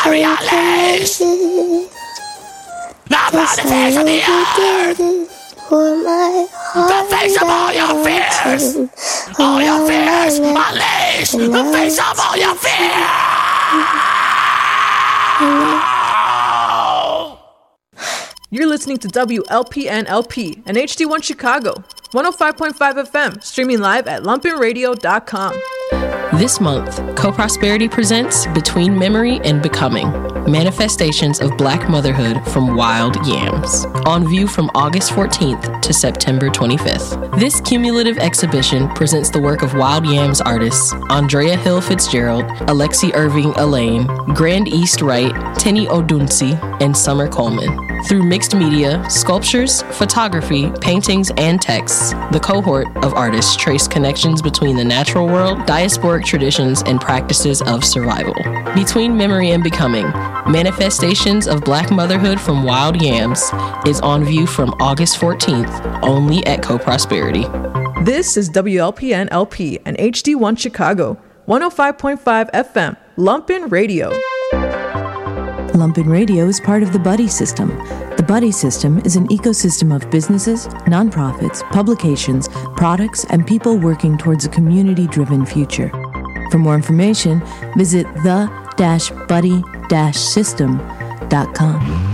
glory unleashed. Now on the face of the earth. The face of all your fears. All your fears. Unleash the face of all your fears. You're listening to WLPN-LP and HD1 Chicago, 105.5 FM, streaming live at lumpinradio.com. This month, Co-Prosperity presents Between Memory and Becoming, Manifestations of Black Motherhood from Wild Yams, on view from August 14th to September 25th. This cumulative exhibition presents the work of Wild Yams artists Andrea Hill Fitzgerald, Alexi Irving Elaine, Grand East Wright, Tenny Odunsi, and Summer Coleman. Through mixed media, sculptures, photography, paintings, and texts, the cohort of artists trace connections between the natural world, diasporic traditions, and practices of survival. Between Memory and Becoming, Manifestations of Black Motherhood from Wild Yams is on view from August 14th, only at Co-Prosperity. This is WLPN-LP and HD1 Chicago, 105.5 FM, Lumpin' Radio. Lumpin' Radio is part of the Buddy System. The Buddy System is an ecosystem of businesses, nonprofits, publications, products, and people working towards a community-driven future. For more information, visit the-buddy-system.com.